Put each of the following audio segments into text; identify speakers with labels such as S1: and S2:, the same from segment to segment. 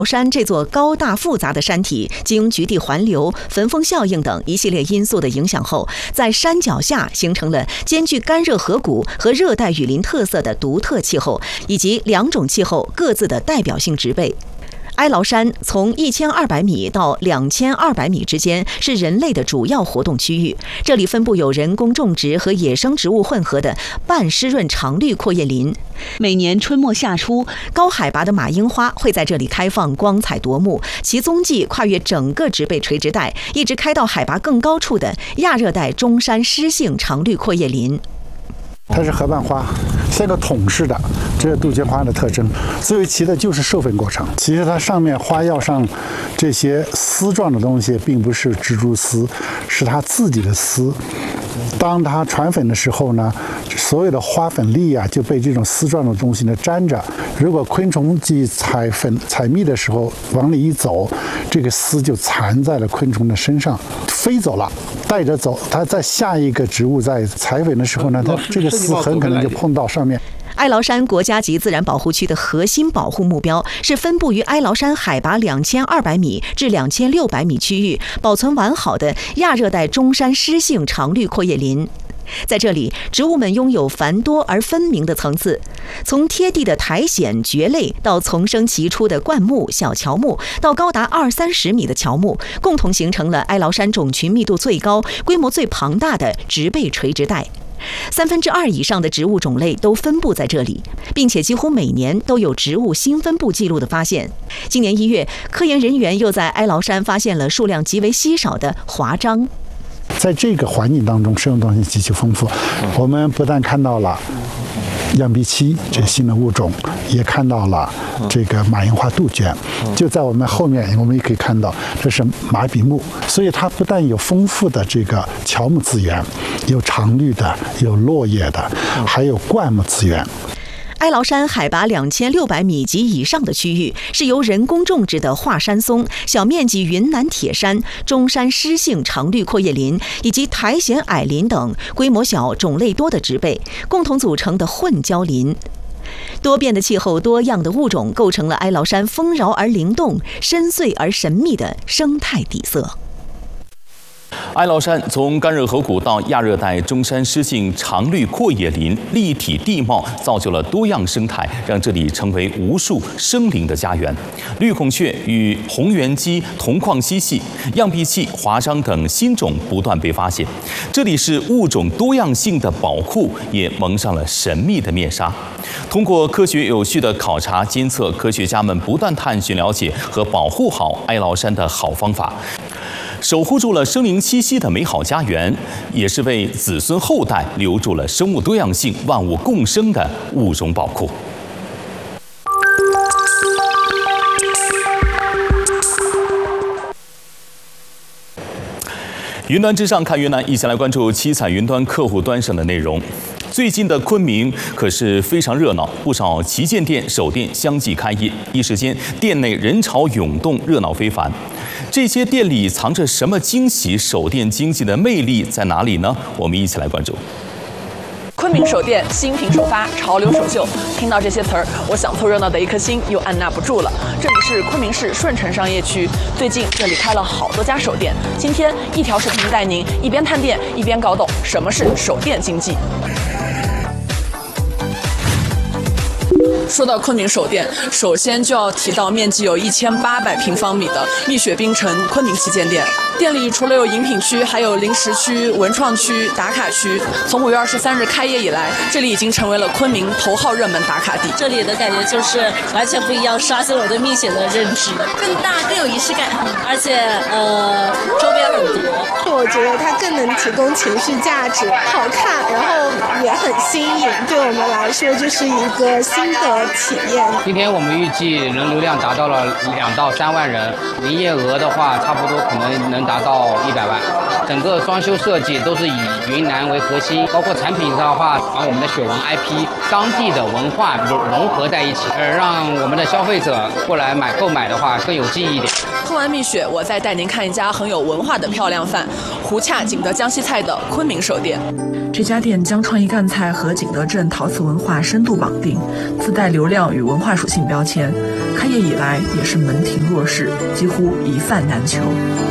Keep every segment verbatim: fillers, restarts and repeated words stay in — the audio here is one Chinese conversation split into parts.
S1: 山这座高大复杂的山体，经局地环流、焚风效应等一系列因素的影响后，在山脚下形成了兼具干热河谷和热带雨林特色的独特气候，以及两种气候各自的代表性植被。哀牢山从一千二百米到两千二百米之间是人类的主要活动区域，这里分布有人工种植和野生植物混合的半湿润常绿阔叶林。每年春末夏初，高海拔的马樱花会在这里开放，光彩夺目，其踪迹跨越整个植被垂直带，一直开到海拔更高处的亚热带中山湿性常绿阔叶林。
S2: 它是河瓣花，像个桶似的，这是杜鹃花的特征。最为奇的就是授粉过程。其实它上面花药上这些丝状的东西，并不是蜘蛛丝，是它自己的丝。当它传粉的时候呢，所有的花粉粒啊就被这种丝状的东西呢粘着。如果昆虫去采粉采蜜的时候往里一走，这个丝就缠在了昆虫的身上，飞走了，带着走。它在下一个植物在采粉的时候呢，它这个丝很可能就碰到上面。
S1: 哀牢山国家级自然保护区的核心保护目标是分布于哀牢山海拔两千二百米至两千六百米区域保存完好的亚热带中山湿性常绿阔叶林。在这里，植物们拥有繁多而分明的层次，从贴地的苔藓、蕨类到丛生其出的灌木、小乔木，到高达二三十米的乔木，共同形成了哀牢山种群密度最高、规模最庞大的植被垂直带。三分之二以上的植物种类都分布在这里，并且几乎每年都有植物新分布记录的发现。今年一月，科研人员又在哀牢山发现了数量极为稀少的华樟。
S2: 在这个环境当中，生物多样性极其丰富。我们不但看到了漾鼻漆这新的物种，也看到了这个马樱花杜鹃。就在我们后面，我们也可以看到这是马笔木。所以它不但有丰富的这个乔木资源，有常绿的，有落叶的，还有灌木资源。
S1: 哀牢山海拔两千六百米及以上的区域是由人工种植的华山松、小面积云南铁杉、中山湿性常绿阔叶林以及苔藓矮林等规模小、种类多的植被共同组成的混交林。多变的气候、多样的物种构成了哀牢山丰饶而灵动、深邃而神秘的生态底色。
S3: 哀牢山从干热河谷到亚热带中山湿性常绿阔叶林，立体地貌造就了多样生态，让这里成为无数生灵的家园。绿孔雀与红原鸡同框嬉戏，漾鼻器、华樟等新种不断被发现。这里是物种多样性的宝库，也蒙上了神秘的面纱。通过科学有序的考察监测，科学家们不断探寻了解和保护好哀牢山的好方法。守护住了生灵栖息的美好家园，也是为子孙后代留住了生物多样性、万物共生的物种宝库。云端之上看云南，一起来关注七彩云端客户端上的内容。最近的昆明可是非常热闹，不少旗舰店、手店相继开业，一时间店内人潮涌动，热闹非凡。这些店里藏着什么惊喜？手店经济的魅力在哪里呢？我们一起来关注。
S4: 昆明手店新品首发，潮流首秀。听到这些词儿，我想凑热闹的一颗心又按捺不住了。这里是昆明市顺城商业区，最近这里开了好多家手店。今天一条视频带您一边探店，一边搞懂什么是手店经济。说到昆明手店，首先就要提到面积有一千八百平方米的蜜雪冰城昆明旗舰店。店里除了有饮品区，还有零食区、文创区、打卡区。从五月二十三日开业以来，这里已经成为了昆明头号热门打卡地。
S5: 这里的感觉就是完全不一样，刷新了我对蜜雪的认知，
S6: 更大更有仪式感，
S5: 而且呃周边很多。
S6: 我觉得它更能提供情绪价值，好看，然后也很新颖，对我们来说就是一个新的体验。
S7: 今天我们预计人流量达到了两到三万人，营业额的话差不多可能能达到一百万。整个装修设计都是以云南为核心，包括产品上的话，把我们的雪纹 I P、当地的文化融合在一起，呃，让我们的消费者过来买购买的话更有记忆点。
S4: 喝完蜜雪，我再带您看一家很有文化的漂亮饭。 胡恰景德江西菜的昆明手店。这家店将创意赣菜和景德镇陶瓷文化深度绑定，自带流量与文化属性标签。开业以来也是门庭若市，几乎一饭难求。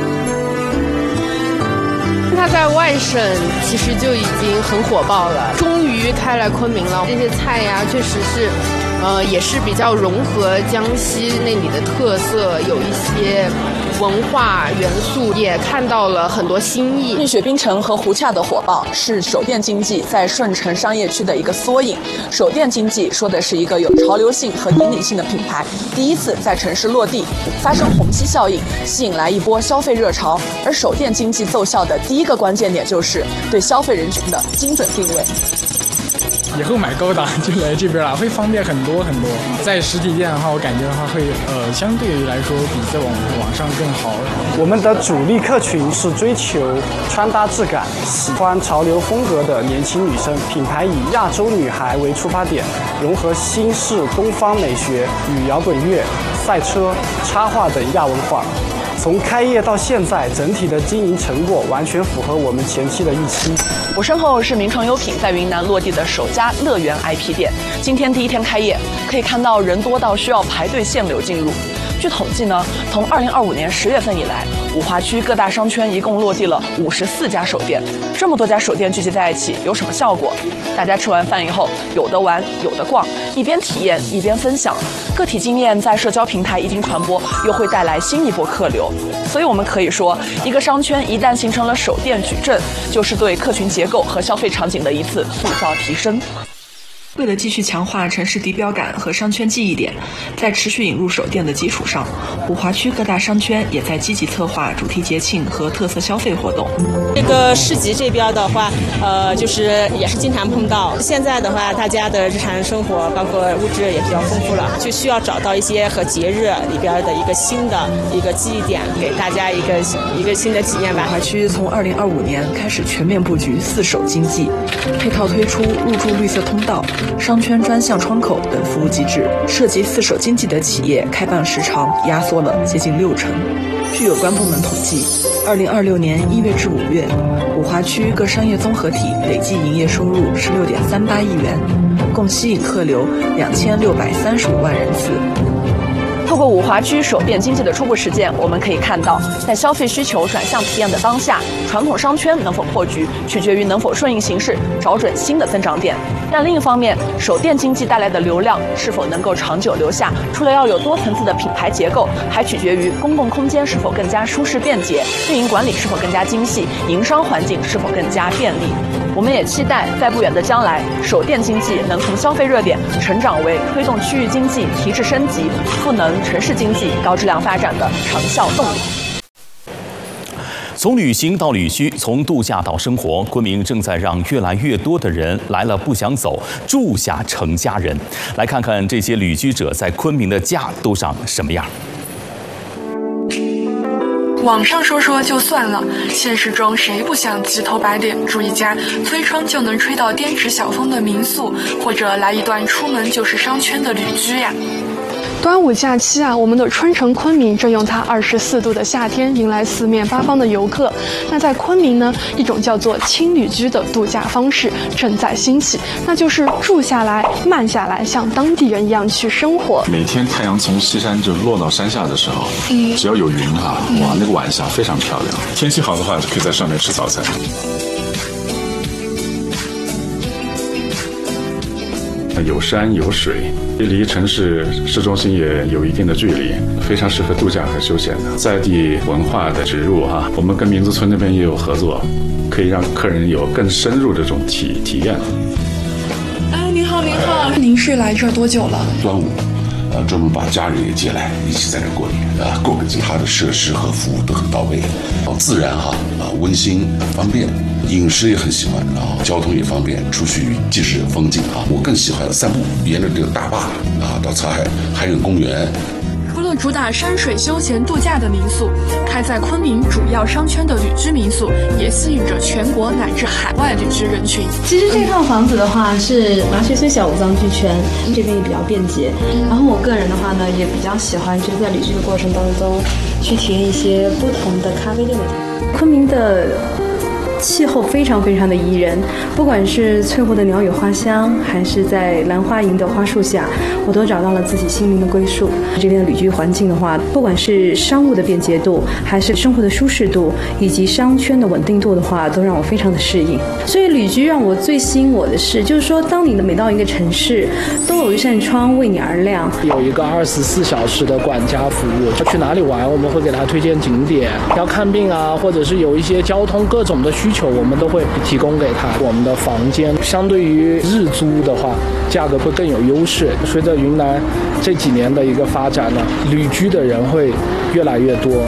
S8: 它在外省其实就已经很火爆了，终于开来昆明了。这些菜呀，确实是，呃，也是比较融合江西那里的特色，有一些文化元素，也看到了很多新意。蜜雪冰城和胡恰的火爆是手店经济在顺城商业区的一个缩影。手店经济说的是一个有潮流性和引领性的品牌，第一次在城市落地，发生虹吸效应，吸引来一波消费热潮。而手店经济奏效的第一个关键点就是对消费人群的精准定位。
S9: 以后买高档就来这边了，会方便很多很多。在实体店的话，我感觉的话会呃相对于来说比在网网上更好。
S10: 我们的主力客群是追求穿搭质感、喜欢潮流风格的年轻女生。品牌以亚洲女孩为出发点，融合新式东方美学与摇滚乐、赛车、插画等亚文化。从开业到现在，整体的经营成果完全符合我们前期的预期。
S4: 我身后是名创优品在云南落地的首家乐园 I P 店，今天第一天开业，可以看到人多到需要排队限流进入。据统计呢，从二零二五年十月份以来，五华区各大商圈一共落地了五十四家手店。这么多家手店聚集在一起，有什么效果？大家吃完饭以后，有的玩，有的逛，一边体验一边分享。个体经验在社交平台一经传播，又会带来新一波客流。所以我们可以说，一个商圈一旦形成了手店矩阵，就是对客群结构和消费场景的一次塑造提升。为了继续强化城市地标感和商圈记忆点，在持续引入手店的基础上，五华区各大商圈也在积极策划主题节庆和特色消费活动。
S5: 这个市集这边的话，呃，就是也是经常碰到。现在的话，大家的日常生活包括物质也比较丰富了，就需要找到一些和节日里边的一个新的一个记忆点，给大家一个一个新的体验吧。
S4: 五华区从二零二五年开始全面布局四手经济，配套推出入驻绿色通道、商圈专项窗口等服务机制，涉及四手经济的企业开办时长压缩了接近六成。据有关部门统计，二零二六年一月至五月，五华区各商业综合体累计营业收入十六点三八亿元，共吸引客流两千六百三十五万人次。透过五华区手店经济的初步实践，我们可以看到，在消费需求转向体验的当下，传统商圈能否破局，取决于能否顺应形势，找准新的增长点。但另一方面，手店经济带来的流量是否能够长久留下，除了要有多层次的品牌结构，还取决于公共空间是否更加舒适便捷，运营管理是否更加精细，营商环境是否更加便利。我们也期待在不远的将来，手店经济能从消费热点成长为推动区域经济提质升级、赋能城市经济高质量发展的长效动力。
S3: 从旅行到旅居，从度假到生活，昆明正在让越来越多的人来了不想走，住下成家人。来看看这些旅居者在昆明的家都长什么样。
S11: 网上说说就算了，现实中谁不想鸡头白脸住一家吹窗就能吹到滇池小风的民宿，或者来一段出门就是商圈的旅居呀？
S12: 端午假期啊，我们的春城昆明正用它二十四度的夏天迎来四面八方的游客。那在昆明呢，一种叫做轻旅居的度假方式正在兴起，那就是住下来、慢下来，像当地人一样去生活。
S13: 每天太阳从西山就落到山下的时候，嗯，只要有云哈、啊，哇，那个晚霞非常漂亮。天气好的话，可以在上面吃早餐。有山有水，离城市市中心也有一定的距离，非常适合度假和休闲的。在地文化的植入哈、啊，我们跟民族村那边也有合作，可以让客人有更深入的这种体体验。
S11: 哎，您好，您好，您是来这儿多久了？
S14: 端午，呃，专门把家人也接来，一起在这过年啊，购给他的设施和服务都很到位，然后自然哈啊，温馨方便。饮食也很喜欢，然后交通也方便，出去既是风景啊，我更喜欢散步，沿着这个大坝啊到沧海海景公园，
S11: 除了主打山水休闲度假的民宿，开在昆明主要商圈的旅居民宿也吸引着全国乃至海外旅居人群。
S15: 其实这套房子的话是麻雀虽小五脏俱全，这边也比较便捷。然后我个人的话呢，也比较喜欢就是在旅居的过程当中去体验一些不同的咖啡店的体验。昆明的气候非常非常的宜人，不管是翠湖的鸟语花香，还是在兰花楹的花树下，我都找到了自己心灵的归宿。这边的旅居环境的话，不管是商务的便捷度，还是生活的舒适度，以及商圈的稳定度的话，都让我非常的适应。所以旅居让我最吸引我的是，就是说当你的每到一个城市，都有一扇窗为你而亮，
S10: 有一个二十四小时的管家服务。要去哪里玩，我们会给他推荐景点；要看病啊，或者是有一些交通各种的需求，我们都会提供给他。我们的房间相对于日租的话，价格会更有优势。随着云南这几年的一个发展呢，旅居的人会越来越多。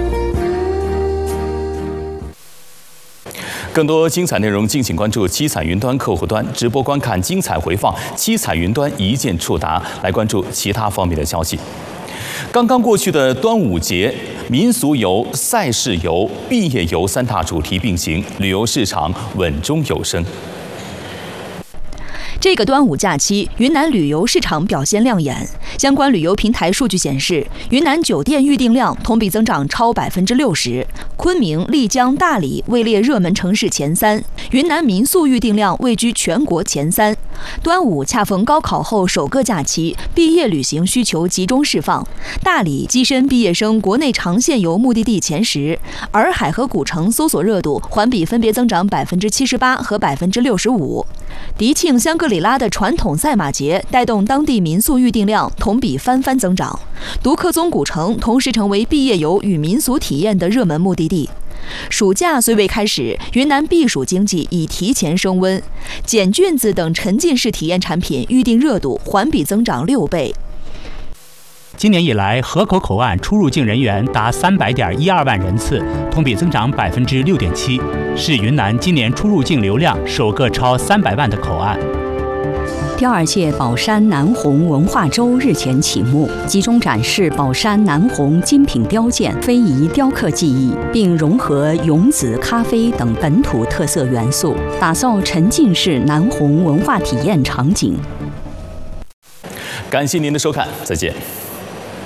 S3: 更多精彩内容，敬请关注七彩云端客户端直播观看精彩回放，七彩云端一键触达。来关注其他方面的消息。刚刚过去的端午节，民俗游、赛事游、毕业游三大主题并行，旅游市场稳中有升。
S1: 这个端午假期，云南旅游市场表现亮眼。相关旅游平台数据显示，云南酒店预订量同比增长超百分之六十，昆明、丽江、大理位列热门城市前三，云南民宿预订量位居全国前三。端午恰逢高考后首个假期，毕业旅行需求集中释放，大理跻身毕业生国内长线游目的地前十，洱海和古城搜索热度环比分别增长百分之七十八和百分之六十五。迪庆香格里拉的传统赛马节带动当地民宿预订量同比翻番增长，独克宗古城同时成为毕业游与民俗体验的热门目的地。暑假虽未开始，云南避暑经济已提前升温，捡菌子等沉浸式体验产品预订热度环比增长六倍。
S16: 今年以来，河口口岸出入境人员达三百点一二万人次，同比增长百分之六点七，是云南今年出入境流量首个超三百万的口岸。
S17: 第二届宝山南红文化周日前启幕，集中展示宝山南红精品雕件、非遗雕刻技艺，并融合永子咖啡等本土特色元素，打造沉浸式南红文化体验场景。
S3: 感谢您的收看，再见。